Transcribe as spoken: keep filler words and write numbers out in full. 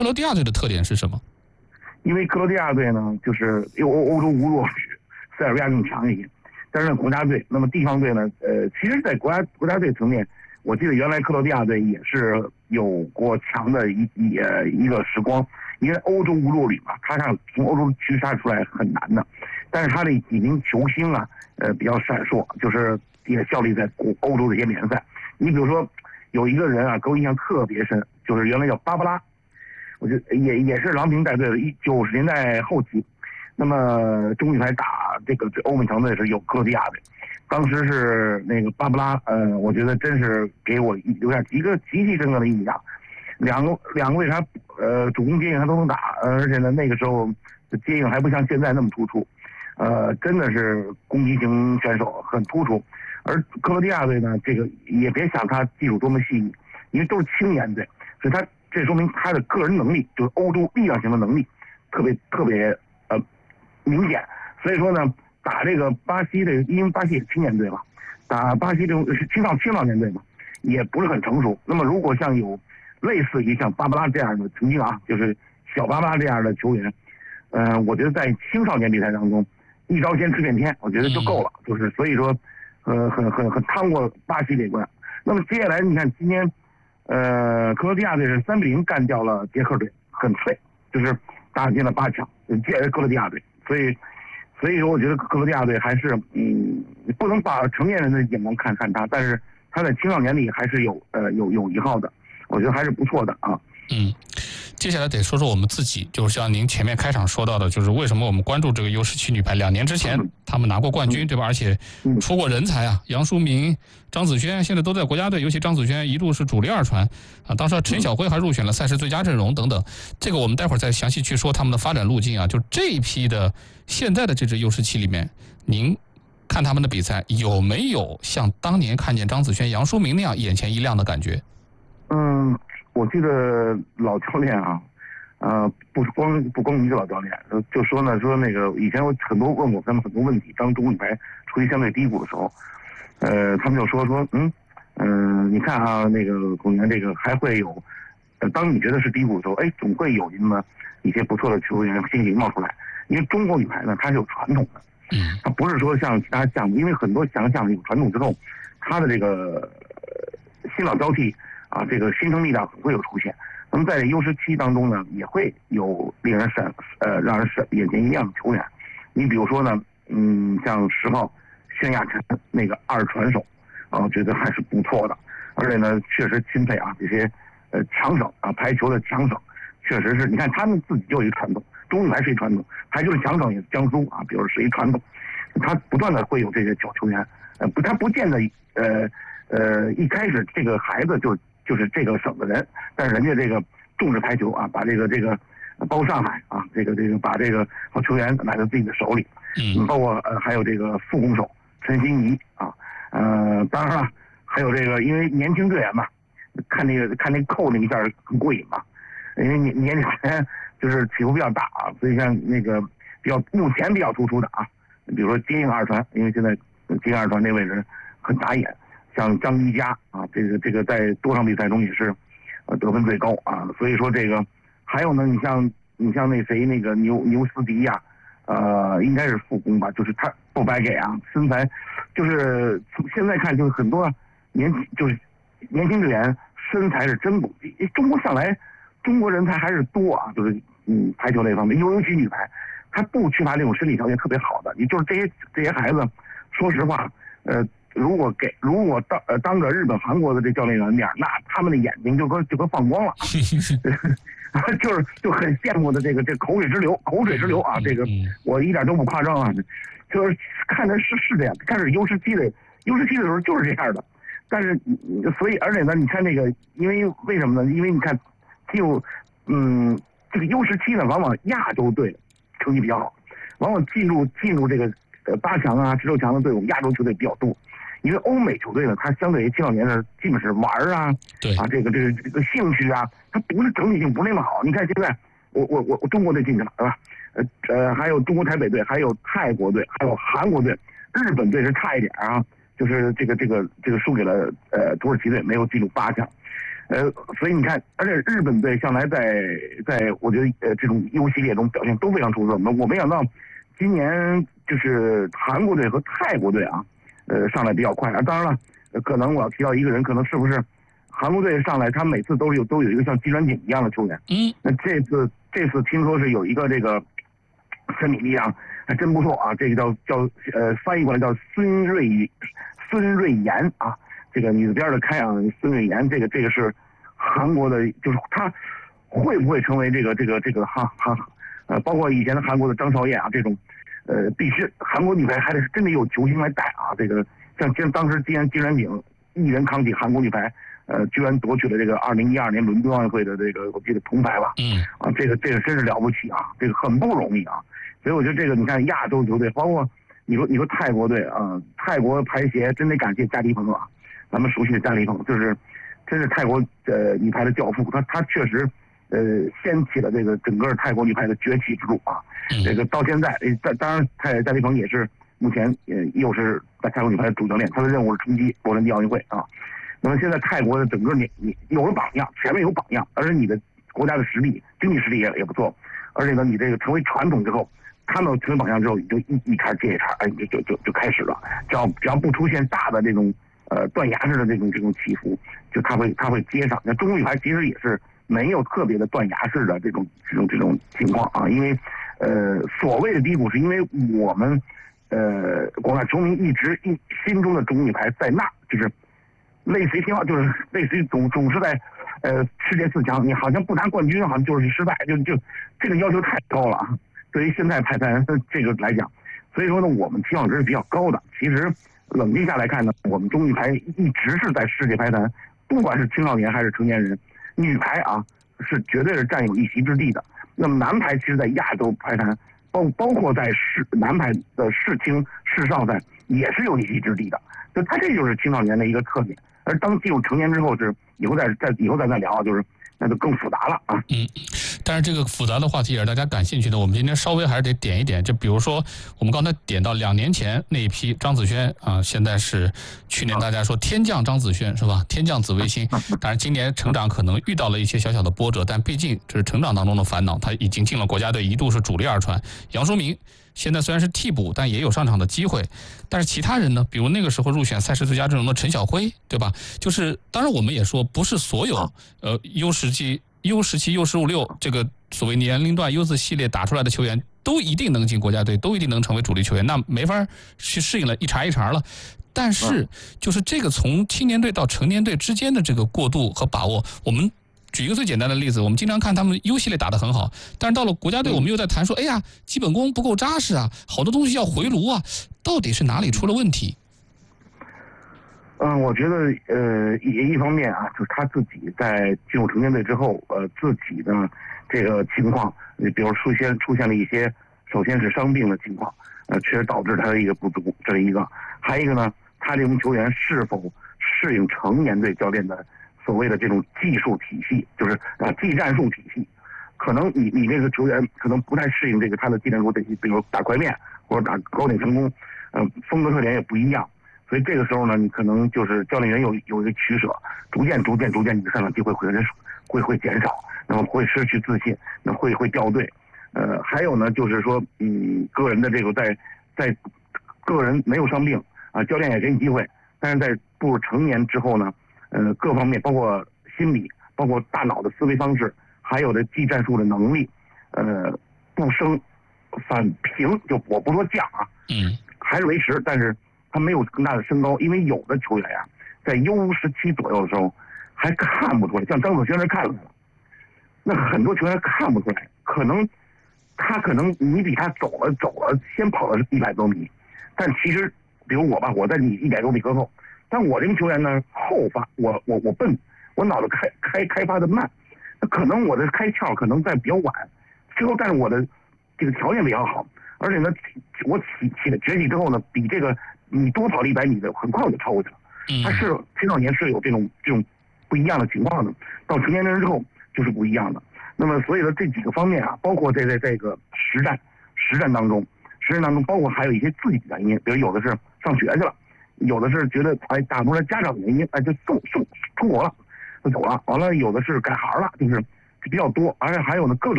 克罗地亚队的特点是什么？ 因为克罗地亚队呢，就是欧欧洲无弱旅，塞尔维亚更强一些。但是呢，国家队，那么地方队呢？呃，其实，在国家国家队层面，我记得原来克罗地亚队也是有过强的一一呃一个时光。因为欧洲无弱旅嘛，他想从欧洲驱杀出来很难的。但是他的几名球星啊，呃，比较闪烁，就是也效力在欧洲的一些联赛。你比如说，有一个人啊，给我印象特别深，就是原来叫巴布拉。我觉得也也是郎平带队的，一九十年代后期，那么中女排打这个欧美强队是有克罗地亚队，当时是那个巴布拉，呃，我觉得真是给我留下一个极其深刻的印象。两个两个为啥呃主攻接应他都能打，呃，而且呢那个时候接应还不像现在那么突出，呃，真的是攻击型选手很突出。而克罗地亚队呢，这个也别想他技术多么细腻，因为都是青年队，所以他。这说明他的个人能力，就是欧洲力量型的能力，特别特别呃明显。所以说呢，打这个巴西的，因为巴西也是青年队嘛，打巴西这种是青少青少年队嘛，也不是很成熟。那么如果像有类似于像巴布拉这样的曾经啊，就是小巴布拉这样的球员，呃，我觉得在青少年比赛当中，一招鲜吃遍天，我觉得就够了。就是所以说，呃，很很很趟过巴西这关。那么接下来你看今天。呃，克罗地亚队是三比零干掉了捷克队，很脆，就是打进了八强，接克罗地亚队。所以，所以说我觉得克罗地亚队还是，嗯，不能把成年人的眼光看看他，但是他在青少年里还是有呃有有一号的，我觉得还是不错的啊。 嗯。接下来得说说我们自己，就是像您前面开场说到的，就是为什么我们关注这个 U 十七女排，两年之前他们拿过冠军，对吧？而且出过人才啊，杨淑明、张子萱现在都在国家队，尤其张子萱一度是主力二传啊，当时陈晓辉还入选了赛事最佳阵容等等。这个我们待会儿再详细去说他们的发展路径啊。就这一批的现在的这支 U 十七里面，您看他们的比赛有没有像当年看见张子萱、杨淑明那样眼前一亮的感觉？ 嗯。我记得老教练啊，呃，不光不光一个老教练，就说呢，说那个以前有很多问过他们很多问题，当中女排处于相对低谷的时候，呃，他们就说说，嗯嗯、呃，你看啊，那个公园这个还会有，呃，当你觉得是低谷的时候，哎，总会有那么一些不错的球员新星冒出来，因为中国女排呢，它是有传统的， 嗯， 它不是说像其他项目，因为很多强项有传统之后，它的这个新老交替。啊，这个新生力量总会有出现。那么在 U 十七当中呢，也会有令人闪呃让人闪眼前一亮的球员。你比如说呢，嗯，像十号宣亚晨那个二传手，啊，觉得还是不错的。而且呢，确实钦佩啊这些呃强手啊，排球的强手，确实是你看他们自己就有一传统，中女排是一传统，排球的强手也是江苏啊，比如是一传统，他不断的会有这些小球员，呃不，他不见得呃呃一开始这个孩子就。就是这个省的人，但是人家这个重视排球啊，把这个这个包括上海啊，这个这个把这个好球员买到自己的手里，嗯，包括呃还有这个副攻手陈欣怡啊，呃当然了，还有这个因为年轻队员嘛，看那个看那扣那一下很过瘾嘛，因为年年龄前就是起伏比较大啊，所以像那个比较目前比较突出的啊，比如说接应二传，因为现在接应二传那位置很打眼。像张一佳啊，这个这个在多场比赛中也是，呃得分最高啊。所以说这个，还有呢，你像你像那谁那个牛牛斯迪呀、啊，呃，应该是副攻吧，就是他不白给啊，身材，就是从现在看就是很多年就是年轻队员身材是真不，中国向来中国人才还是多啊，就是嗯排球那方面，尤其女排，他不缺乏这种身体条件特别好的，也就是这些这些孩子，说实话，呃。如果给如果当呃当个日本韩国的这教练员面，那他们的眼睛就跟就跟放光了，就是就很羡慕的这个这口水直流口水直流啊！这个我一点都不夸张啊，就是看着是是这样，看着 U 十七的 U 十七的时候就是这样的，但是所以而且呢，你看这个，因为为什么呢？因为你看就嗯这个 U 十七呢，往往亚洲队成绩比较好，往往进入进入这个呃八强啊、十六强的队伍，亚洲球队比较多。因为欧美球队呢，它相对于青少年的基本是玩啊， 对啊， 这个这个这个兴趣啊，它不是整体性不是那么好。你看现在，我我我我中国队进去了，是吧？呃呃，还有中国台北队，还有泰国队，还有韩国队，日本队是差一点啊，就是这个这个这个输给了呃土耳其队，没有进入八强。 呃，所以你看，而且日本队向来在在我觉得呃这种 U 系列中表现都非常出色。那我没想到今年就是韩国队和泰国队啊，呃上来比较快啊。当然了，呃、可能我要提到一个人，可能是不是韩国队上来，他每次都是有都有一个像金传景一样的球员。 嗯， 那这次这次听说是有一个这个身体力量还真不错啊，这个叫叫呃翻译过来叫孙瑞孙瑞妍啊。这个女字边的开啊，孙瑞妍，这个这个是韩国的，就是她会不会成为这个这个这个哈哈呃，包括以前的韩国的张韶燕啊这种，呃，必须韩国女排还得是真的有球星来带啊。这个像今当时既然金传景一人扛起韩国女排，呃，居然夺取了这个二零一二年伦敦奥运会的这个我记得铜牌吧。 嗯， 啊，这个这个真是了不起啊，这个很不容易啊。所以我觉得这个你看亚洲球队，包括你说你说泰国队啊，泰国排协真得感谢加迪鹏啊。咱们熟悉的加迪鹏，就是真是泰国呃女排的教父，他他确实呃掀起了这个整个泰国女排的崛起之路啊。这个到现在，当当然泰加迪鹏也是目前呃又是在泰国女排的主教练，他的任务是冲击洛杉矶奥运会啊。那么现在泰国的整个你你有了榜样，前面有榜样，而且你的国家的实力、经济实力也也不错，而且呢你这个成为传统之后，看到成为榜样之后，你就一一茬接一茬，哎，就就就就开始了。只要只要不出现大的这种。呃，断崖式的这种这种起伏，就它会它会接上。那中国女排其实也是没有特别的断崖式的这种这种这种情况啊，因为呃所谓的低谷是因为我们呃广大球迷一直一心中的中国女排在那，就是类似于挺好，就是类似于总总是在呃世界四强，你好像不拿冠军好像就是失败，就就这个要求太高了啊。对于现在排坛这个来讲，所以说呢，我们期望值是比较高的。其实。冷静下来看呢，我们中国女排一直是在世界排坛，不管是青少年还是成年人，女排啊是绝对是占有一席之地的。那么男排其实，在亚洲排坛，包包括在世男排的世青、世少赛也是有一席之地的。就它这就是青少年的一个特点。而当进入成年之后，是以后再再以后再再聊，就是那就更复杂了啊。 嗯。但是这个复杂的话题也是大家感兴趣的，我们今天稍微还是得点一点。就比如说，我们刚才点到两年前那一批张子萱啊，现在是去年大家说天降张子萱是吧？天降紫微星。当然今年成长可能遇到了一些小小的波折，但毕竟这是成长当中的烦恼。他已经进了国家队，一度是主力二传。杨舒明现在虽然是替补，但也有上场的机会。但是其他人呢？比如那个时候入选赛事最佳阵容的陈晓辉，对吧？就是当然我们也说，不是所有呃 U 十七。U 十七、U 十五六这个所谓年龄段 U 字系列打出来的球员，都一定能进国家队，都一定能成为主力球员，那没法去适应了，一茬一茬了。但是，就是这个从青年队到成年队之间的这个过渡和把握，我们举一个最简单的例子，我们经常看他们 U 系列打得很好，但是到了国家队，我们又在谈说，哎呀，基本功不够扎实啊，好多东西要回炉啊，到底是哪里出了问题？ 嗯，我觉得呃一一方面啊，就是他自己在进入成年队之后，呃自己的这个情况，你比如出现出现了一些，首先是伤病的情况，呃确实导致他的一个不足，这是一个。还有一个呢，他这名球员是否适应成年队教练的所谓的这种技术体系，就是啊技战术体系，可能你你这个球员可能不太适应这个他的技战术体系，比如打快面或者打高点成功，嗯、呃、风格特点也不一样。所以这个时候呢，你可能就是教练员有有一个取舍，逐渐逐渐逐渐你的上场机会会人会会减少，那么会失去自信，那会会掉队。呃，还有呢，就是说，嗯，个人的这个在在个人没有伤病啊，教练也给你机会，但是在步入成年之后呢，呃，各方面包括心理，包括大脑的思维方式，还有的技战术的能力，呃，不升反平，就我不说降啊， 嗯， 还是维持，但是。他没有更大的升高，因为有的球员呀、啊，在 U 十七左右的时候还看不出来，像张子萱是看出来了，那很多球员看不出来，可能他可能你比他走了走了，先跑了一百多米，但其实比如我吧，我在你一百多米之后，但我这个球员呢后发，我我我笨，我脑子开开开发的慢，那可能我的开窍可能在比较晚，之后但是我的这个条件比较好，而且呢，我起起了崛起之后呢，比这个。你多跑了一百米的，很快我就超过去了。他是青少年是有这种这种不一样的情况的，到成年人之后就是不一样的。那么所以呢，这几个方面啊，包括在在这个实战实战当中，实战当中包括还有一些自己的原因，比如有的是上学去了，有的是觉得哎打不出来家长的原因，哎就送送出国了。 就走了。完了有的是改行了，就是比较多，而且还有呢各种。